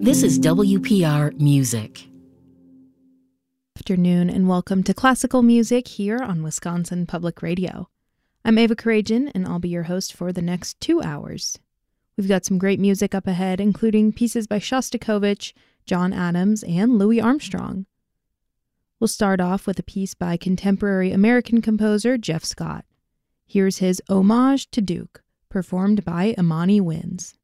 This is WPR Music. Afternoon and welcome to Classical Music here on Wisconsin Public Radio. I'm Ava Karajan and I'll be your host for the next 2 hours. We've got some great music up ahead, including pieces by Shostakovich, John Adams, and Louis Armstrong. We'll start off with a piece by contemporary American composer Jeff Scott. Here's his Homage to Duke, performed by Imani Winds.